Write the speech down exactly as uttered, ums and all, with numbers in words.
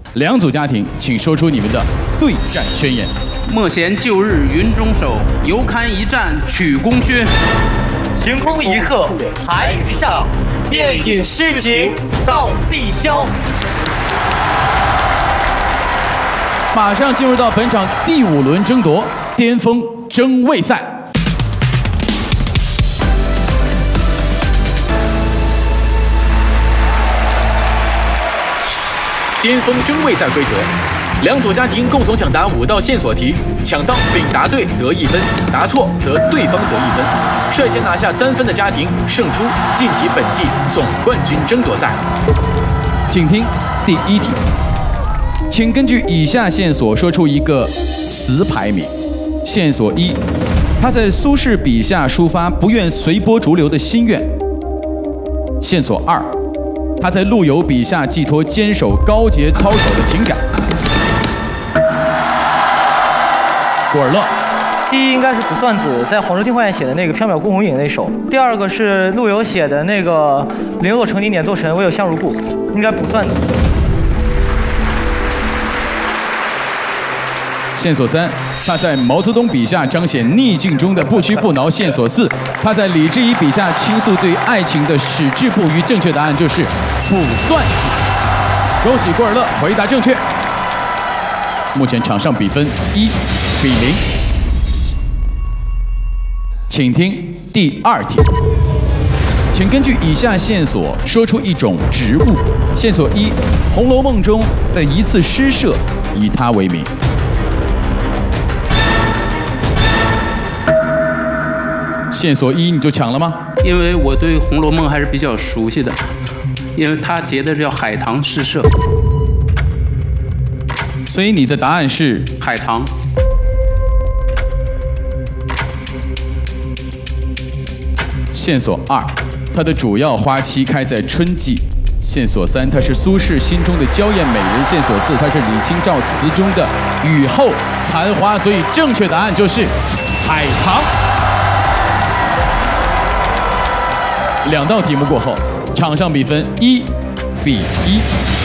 两组家庭，请说出你们的对战宣言。 莫嫌旧日云中守，犹堪一战取功勋。 晴空一刻台于上，电影诗情到地消。 马上进入到本场第五轮争夺巅峰争位赛。巅峰争位赛规则：两组家庭共同抢答五道线索题，抢到并答对得一分，答错则对方得一分。率先拿下三分的家庭胜出，晋级本季总冠军争夺赛。请听第一题，请根据以下线索说出一个词牌名。线索一，他在苏轼笔下抒发不愿随波逐流的心愿。线索二，他在陆游笔下寄托坚守高洁操守的情感。古尔勒， 第一应该是卜算子在《黄州听幻》写的那个《缥缈顾鸿影》那首，第二个是陆游写的那个“零落成泥碾作尘，唯有香如故”，应该卜算子。 线索三，他在毛泽东笔下彰显逆境中的不屈不挠。线索四，他在李之仪笔下倾诉对爱情的矢志不渝。正确答案就是卜算子。恭喜古尔勒回答正确。目前场上比分一比零。请听第二题，请根据以下线索说出一种植物。线索一，《红楼梦》中的一次诗社以它为名。线索一你就抢了吗？ 因为我对《红楼梦》还是比较熟悉的，因为它结的叫海棠诗社， 所以你的答案是海棠。 线索二，它的主要花期开在春季。线索三，它是苏轼心中的娇艳美人。线索四，它是李清照词中的雨后残花。所以正确答案就是海棠。两道题目过后，场上比分一比一。